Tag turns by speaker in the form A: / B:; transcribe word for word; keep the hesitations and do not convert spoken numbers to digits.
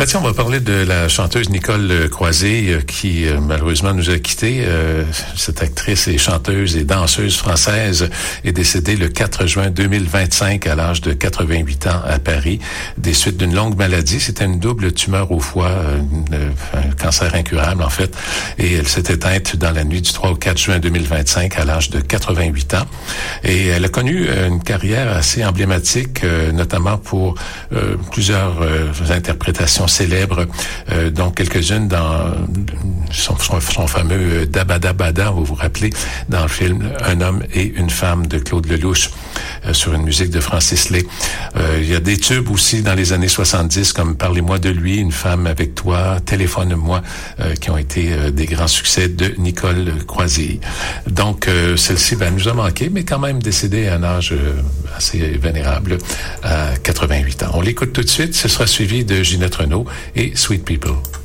A: Ben, tiens, on va parler de la chanteuse Nicole Croisé qui euh, malheureusement nous a quittés. Euh, cette actrice et chanteuse et danseuse française est décédée le quatre juin deux mille vingt-cinq à l'âge de quatre-vingt-huit ans à Paris des suites d'une longue maladie. C'était une double tumeur au foie, euh, un cancer incurable en fait, et elle s'est éteinte dans la nuit du trois au quatre juin deux mille vingt-cinq à l'âge de quatre-vingt-huit ans. Et elle a connu une carrière assez emblématique, euh, notamment pour euh, plusieurs euh, interprétations célèbres, euh, dont quelques-unes dans son, son, son fameux Dabadabada, vous vous rappelez, dans le film Un homme et une femme de Claude Lelouch, euh, sur une musique de Francis Lay. Euh, il y a des tubes aussi dans les années soixante-dix, comme Parlez-moi de lui, Une femme avec toi, Téléphone-moi, euh, qui ont été euh, des grands succès de Nicole Croisé. Donc, euh, celle-ci ben, nous a manqué, mais quand même décédée à un âge euh, assez vénérable, à quatre-vingt-huit ans. On l'écoute tout de suite, ce sera suivi de Ginette Renault et Sweet People.